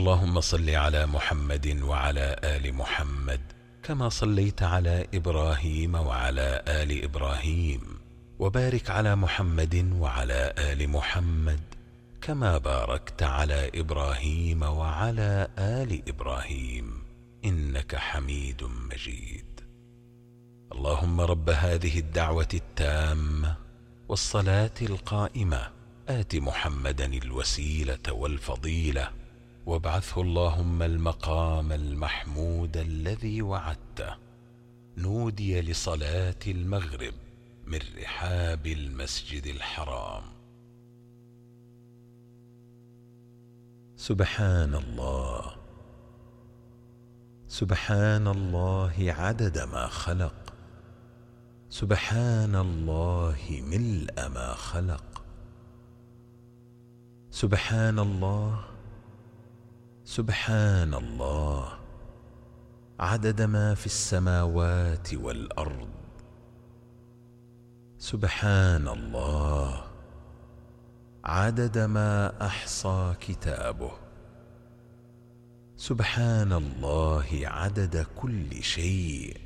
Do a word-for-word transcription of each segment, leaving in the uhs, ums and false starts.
اللهم صل على محمد وعلى آل محمد كما صليت على إبراهيم وعلى آل إبراهيم، وبارك على محمد وعلى آل محمد كما باركت على إبراهيم وعلى آل إبراهيم إنك حميد مجيد. اللهم رب هذه الدعوة التامة والصلاة القائمة آت محمدا الوسيلة والفضيلة وابعثه اللهم المقام المحمود الذي وعدته. نودي لصلاة المغرب من رحاب المسجد الحرام. سبحان الله، سبحان الله عدد ما خلق، سبحان الله ملء ما خلق، سبحان الله، سبحان الله عدد ما في السماوات والأرض، سبحان الله عدد ما أحصى كتابه، سبحان الله عدد كل شيء،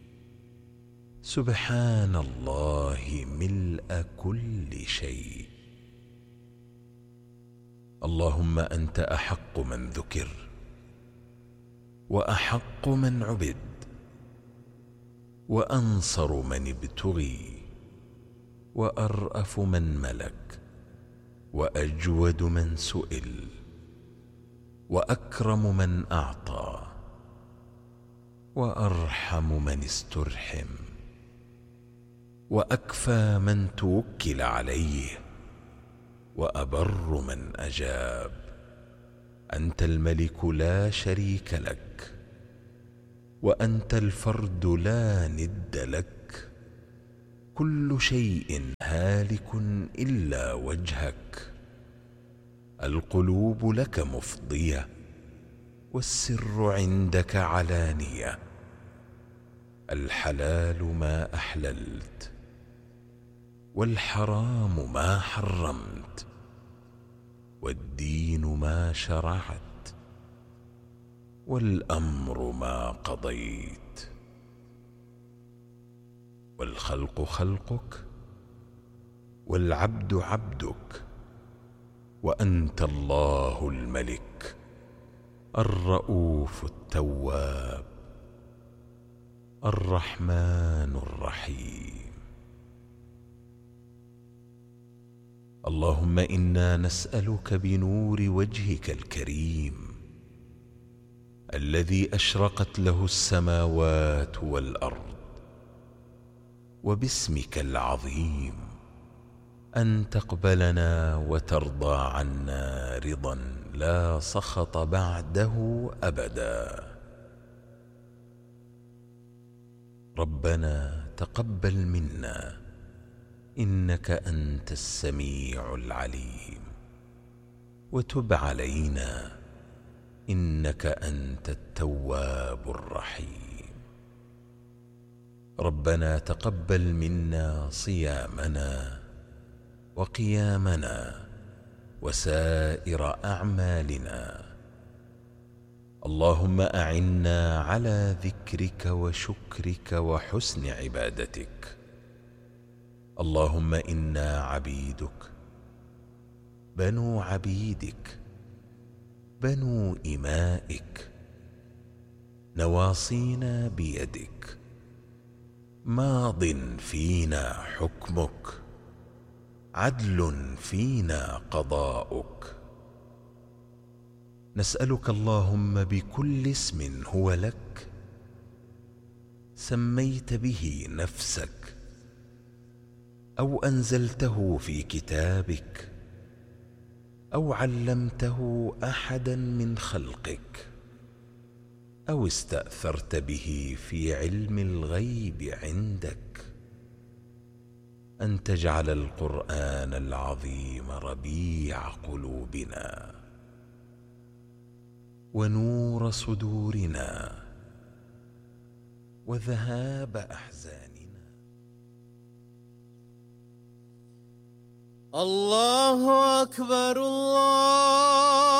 سبحان الله ملء كل شيء. اللهم أنت أحق من ذكر وأحق من عبد وأنصر من ابتغي وأرأف من ملك وأجود من سئل وأكرم من أعطى وأرحم من استرحم وأكفى من توكل عليه وأبر من أجاب. أنت الملك لا شريك لك، وأنت الفرد لا ند لك، كل شيء هالك إلا وجهك، القلوب لك مفضية والسر عندك علانية، الحلال ما أحللت والحرام ما حرمت، والدين ما شرعت والأمر ما قضيت، والخلق خلقك والعبد عبدك، وأنت الله الملك الرؤوف التواب الرحمن الرحيم. اللهم إنا نسألك بنور وجهك الكريم الذي أشرقت له السماوات والأرض، وباسمك العظيم أن تقبلنا وترضى عنا رضا لا سخط بعده أبدا. ربنا تقبل منا إنك أنت السميع العليم، وتب علينا إنك أنت التواب الرحيم. ربنا تقبل منا صيامنا وقيامنا وسائر أعمالنا. اللهم أعنا على ذكرك وشكرك وحسن عبادتك. اللهم إنا عبيدك بنو عبيدك بنو إمائك، نواصينا بيدك، ماض فينا حكمك، عدل فينا قضاؤك. نسألك اللهم بكل اسم هو لك سميت به نفسك أو أنزلته في كتابك أو علمته أحدا من خلقك أو استأثرت به في علم الغيب عندك، أن تجعل القرآن العظيم ربيع قلوبنا ونور صدورنا وذهاب أحزاننا. الله أكبر الله